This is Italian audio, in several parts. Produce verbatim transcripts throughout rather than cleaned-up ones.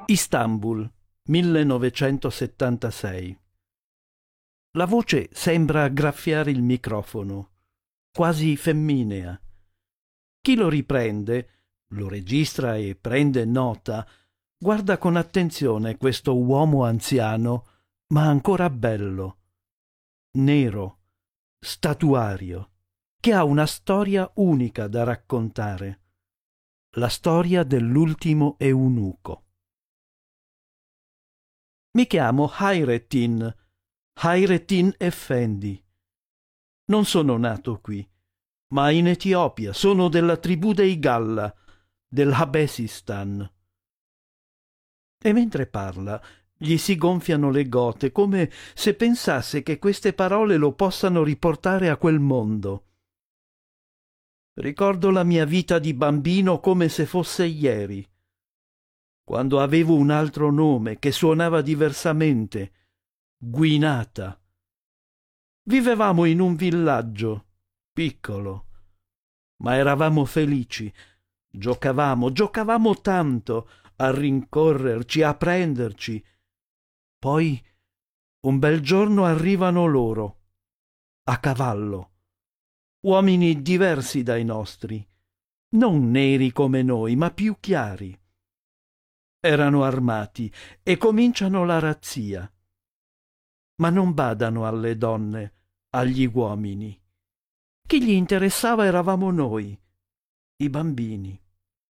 Istanbul, millenovecentosettantasei. La voce sembra graffiare il microfono, quasi femminea. Chi lo riprende, lo registra e prende nota, guarda con attenzione questo uomo anziano, ma ancora bello, nero, statuario, che ha una storia unica da raccontare, la storia dell'ultimo eunuco. Mi chiamo Hayrettin, Hayrettin Effendi. Non sono nato qui, ma in Etiopia, sono della tribù dei Galla, dell'Habesistan. E mentre parla, gli si gonfiano le gote, come se pensasse che queste parole lo possano riportare a quel mondo. Ricordo la mia vita di bambino come se fosse ieri, quando avevo un altro nome che suonava diversamente, Guinata. Vivevamo in un villaggio, piccolo, ma eravamo felici. Giocavamo, giocavamo tanto, a rincorrerci, a prenderci. Poi, un bel giorno arrivano loro, a cavallo, uomini diversi dai nostri, non neri come noi, ma più chiari. Erano armati e cominciano la razzia. Ma non badano alle donne, agli uomini. Chi gli interessava eravamo noi, i bambini.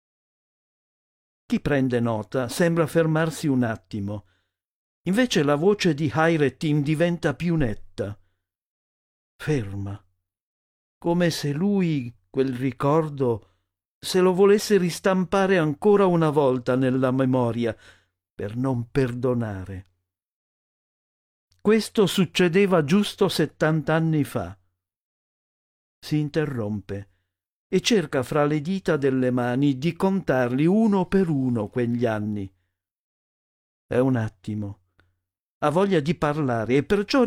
Chi prende nota sembra fermarsi un attimo. Invece la voce di Hayrettin diventa più netta. Ferma, come se lui, quel ricordo, se lo volesse ristampare ancora una volta nella memoria per non perdonare. Questo succedeva giusto settant'anni fa. Si interrompe e cerca fra le dita delle mani di contarli uno per uno quegli anni. È un attimo. Ha voglia di parlare e perciò